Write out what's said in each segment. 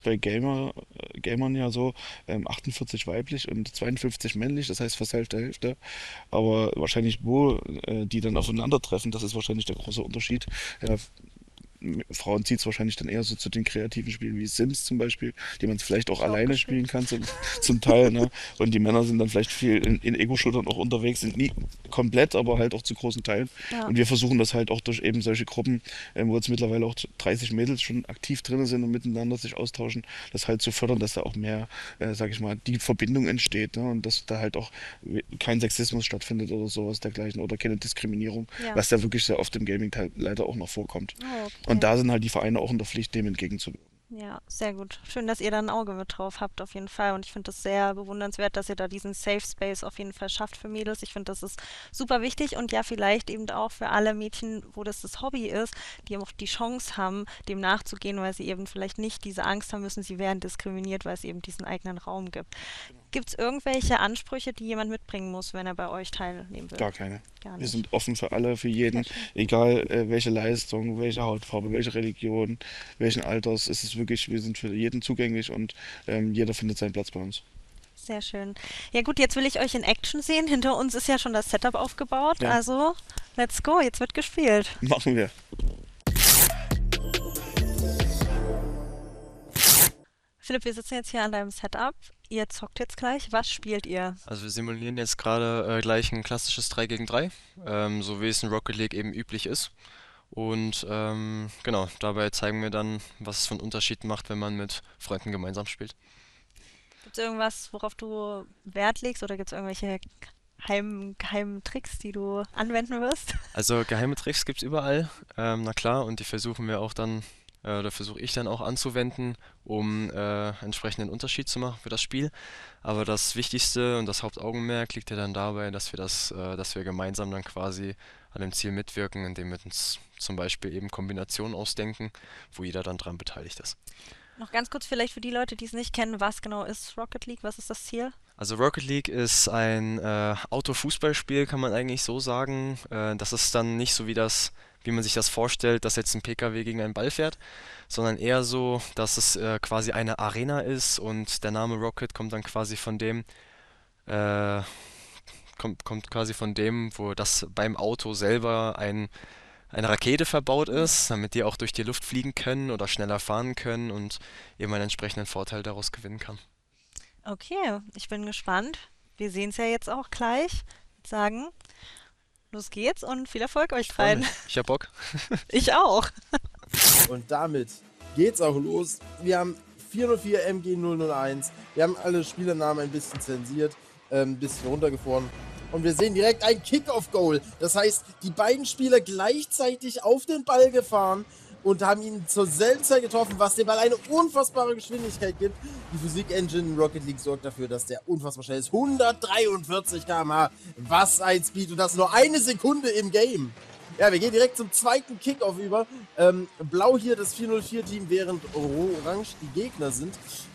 bei Gamern ja so, 48 weiblich und 52 männlich, das heißt fast Hälfte, Hälfte. Aber wahrscheinlich, wo die dann aufeinandertreffen, das ist wahrscheinlich der große Unterschied. Ja, Frauen zieht es wahrscheinlich dann eher so zu den kreativen Spielen wie Sims zum Beispiel, die man vielleicht auch Ich auch alleine spielen gespielt. kann zum Teil, ne? Und die Männer sind dann vielleicht viel in Ego-Shootern auch unterwegs, sind nie komplett, aber halt auch zu großen Teilen. Ja. Und wir versuchen das halt auch durch eben solche Gruppen, wo jetzt mittlerweile auch 30 Mädels schon aktiv drin sind und miteinander sich austauschen, das halt zu fördern, dass da auch mehr, sag ich mal, die Verbindung entsteht, ne? Und dass da halt auch kein Sexismus stattfindet oder sowas dergleichen oder keine Diskriminierung, Ja. was ja wirklich sehr oft im Gaming-Teil leider auch noch vorkommt. Oh, Und okay. da sind halt die Vereine auch in der Pflicht, dem entgegenzuwirken. Ja, sehr gut. Schön, dass ihr da ein Auge mit drauf habt, auf jeden Fall. Und ich finde das sehr bewundernswert, dass ihr da diesen Safe Space auf jeden Fall schafft für Mädels. Ich finde, das ist super wichtig und ja, vielleicht eben auch für alle Mädchen, wo das Hobby ist, die auch die Chance haben, dem nachzugehen, weil sie eben vielleicht nicht diese Angst haben müssen, sie werden diskriminiert, weil es eben diesen eigenen Raum gibt. Gibt es irgendwelche Ansprüche, die jemand mitbringen muss, wenn er bei euch teilnehmen will? Gar keine. Gar Wir nicht. sind offen für alle, für Sehr jeden, schön. egal welche Leistung, welche Hautfarbe, welche Religion, welchen Alters. Es ist wirklich, wir sind für jeden zugänglich und jeder findet seinen Platz bei uns. Sehr schön. Ja gut, jetzt will ich euch in Action sehen. Hinter uns ist ja schon das Setup aufgebaut. Ja, Also, let's go. Jetzt wird gespielt. machen wir. Philipp, wir sitzen jetzt hier an deinem Setup. Ihr zockt jetzt gleich. Was spielt ihr? Also wir simulieren jetzt gerade gleich ein klassisches 3 gegen 3, so wie es in Rocket League eben üblich ist. Und genau, dabei zeigen wir dann, was es für einen Unterschied macht, wenn man mit Freunden gemeinsam spielt. Gibt es irgendwas, worauf du Wert legst oder gibt es irgendwelche geheimen Tricks, die du anwenden wirst? Also geheime Tricks gibt's überall, na klar, und die versuchen wir auch dann, oder versuche ich dann auch anzuwenden, um entsprechenden Unterschied zu machen für das Spiel. Aber das Wichtigste und das Hauptaugenmerk liegt ja dann dabei, dass wir gemeinsam dann quasi an dem Ziel mitwirken, indem wir uns zum Beispiel eben Kombinationen ausdenken, wo jeder dann dran beteiligt ist. Noch ganz kurz vielleicht für die Leute, die es nicht kennen, was genau ist Rocket League? Was ist das Ziel? Also Rocket League ist ein Auto-Fußballspiel, kann man eigentlich so sagen. Das ist dann nicht so wie man sich das vorstellt, dass jetzt ein PKW gegen einen Ball fährt, sondern eher so, dass es quasi eine Arena ist und der Name Rocket kommt dann quasi von dem, äh, kommt quasi von dem, wo das beim Auto selber eine Rakete verbaut ist, damit die auch durch die Luft fliegen können oder schneller fahren können und eben einen entsprechenden Vorteil daraus gewinnen kann. Okay, ich bin gespannt. Wir sehen es ja jetzt auch gleich. Ich würd sagen, los geht's und viel Erfolg euch Ich freue dreien. mich. Ich hab Bock. Ich auch. Und damit geht's auch los. Wir haben 404 MG 001. Wir haben alle Spielernamen ein bisschen zensiert, ein bisschen runtergefroren. Und wir sehen direkt ein Kick-Off-Goal. Das heißt, die beiden Spieler gleichzeitig auf den Ball gefahren und haben ihn zur selben Zeit getroffen, was dem Ball eine unfassbare Geschwindigkeit gibt. Die Physik-Engine in Rocket League sorgt dafür, dass der unfassbar schnell ist. 143 km/h. Was ein Speed. Und das nur eine Sekunde im Game. Ja, wir gehen direkt zum zweiten Kickoff über. Blau hier das 404-Team, während Orange die Gegner sind.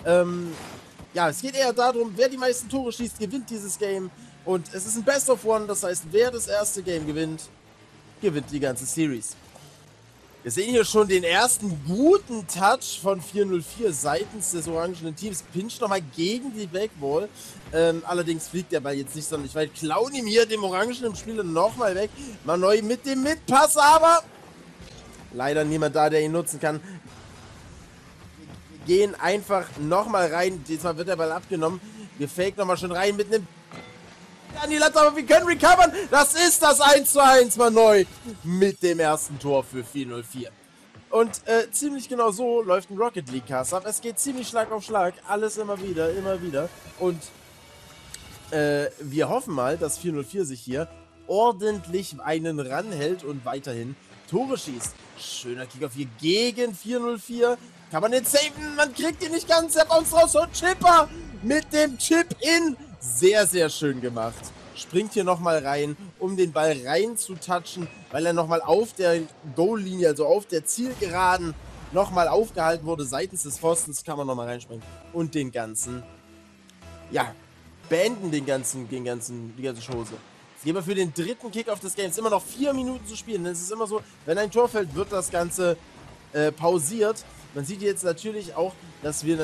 Ja, es geht eher darum, wer die meisten Tore schießt, gewinnt dieses Game. Und es ist ein Best of One, das heißt, wer das erste Game gewinnt, gewinnt die ganze Series. Wir sehen hier schon den ersten guten Touch von 404 seitens des orangenen Teams. Pinch nochmal gegen die Backwall. Allerdings fliegt der Ball jetzt nicht sonderlich weit. Klauen ihm hier dem orangenen Spieler nochmal weg. Manoi mit dem Mitpass, aber leider niemand da, der ihn nutzen kann. Wir gehen einfach nochmal rein. Diesmal wird der Ball abgenommen. Wir fake nochmal schon rein mit einem an die Latte, aber wir können recovern. Das ist das 1:1 mal neu mit dem ersten Tor für 404. Und ziemlich genau so läuft ein Rocket League Cast ab. Es geht ziemlich Schlag auf Schlag. Alles immer wieder, immer wieder. Und wir hoffen mal, dass 404 sich hier ordentlich einen ranhält und weiterhin Tore schießt. Schöner Kickoff hier gegen 404. Kann man den saven? Man kriegt ihn nicht ganz. Er bounce raus und Chipper mit dem Chip-In. Sehr, sehr schön gemacht. Springt hier nochmal rein, um den Ball rein zu touchen, weil er nochmal auf der Goal-Linie, also auf der Zielgeraden, nochmal aufgehalten wurde. Seitens des Pfostens kann man nochmal reinspringen und den ganzen, ja, beenden die ganze Chose. Jetzt gehen wir für den dritten Kickoff des Games. Immer noch 4 Minuten zu spielen. Es ist immer so, wenn ein Tor fällt, wird das Ganze pausiert. Man sieht jetzt natürlich auch, dass wir